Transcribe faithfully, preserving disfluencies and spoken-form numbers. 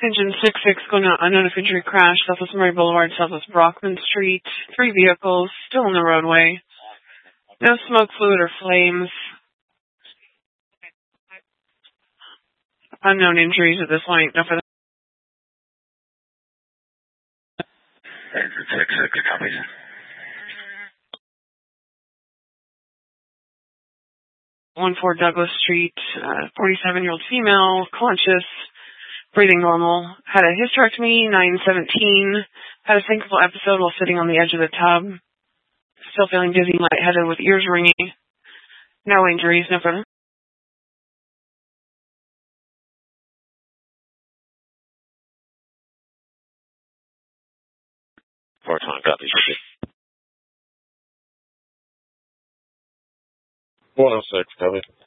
Engine six six going out, unknown injury crash, Southwest Murray Boulevard, Southwest Brockman Street. Three vehicles still on the roadway. No smoke, fluid, or flames. Unknown injuries at this point. No further. Engine six six, copies. one four Douglas Street, uh, forty-seven-year-old female, conscious, breathing normal, had a hysterectomy, nine seventeen, had a syncopal episode while sitting on the edge of the tub, still feeling dizzy, lightheaded with ears ringing, no injuries, no further. four twenty, copies. one oh six, copy.